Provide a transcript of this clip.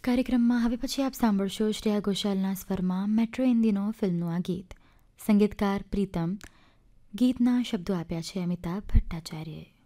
કાર્યક્રમમાં હવે પછી આપ સાંભળશો શ્રેયા ઘોષાલના સ્વરમાં મેટ્રો ઇન દિનો ફિલ્મનું આ ગીત. સંગીતકાર પ્રીતમ. ગીતના શબ્દો આપ્યા છે અમિતાભ ભટ્ટાચાર્યએ.